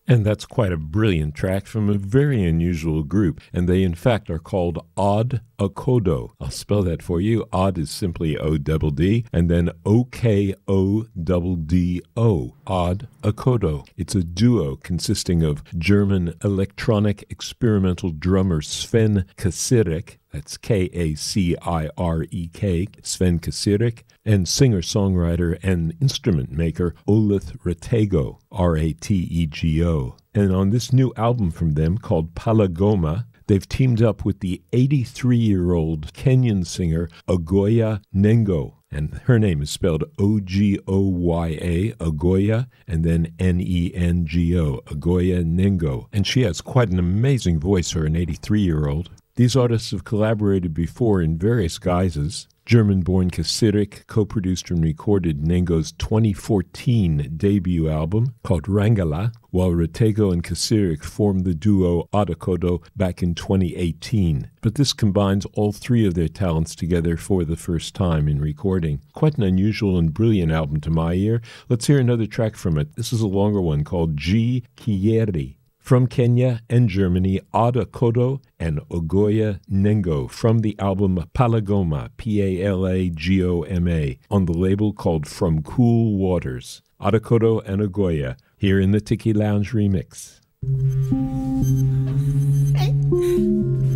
And that's quite a brilliant track from a very unusual group, and they in fact are called Odd Akodo. I'll spell that for you. Odd is simply O-double-D, and then O-K-O-double-D-O. Odd Akodo. It's a duo consisting of German electronic experimental drummer Sven Kacirik, that's K-A-C-I-R-E-K, Sven Kacirik, and singer-songwriter and instrument maker Olith Ratego, R-A-T-E-G-O. And on this new album from them called Palagoma, they've teamed up with the 83-year-old Kenyan singer Ogoya Nengo. And her name is spelled O-G-O-Y-A, Ogoya, and then N-E-N-G-O, Ogoya Nengo. And she has quite an amazing voice for an 83-year-old. These artists have collaborated before in various guises. German-born Kacirik co-produced and recorded Nengo's 2014 debut album called Rangala, while Ratego and Kacirik formed the duo Odd Akodo back in 2018. But this combines all three of their talents together for the first time in recording. Quite an unusual and brilliant album to my ear. Let's hear another track from it. This is a longer one called G. Kieri. From Kenya and Germany, Odd Akodo and Ogoya Nengo from the album Palagoma, P-A-L-A-G-O-M-A, on the label called From Cool Waters. Odd Akodo and Ogoya, here in the Tiki Lounge remix. Hey.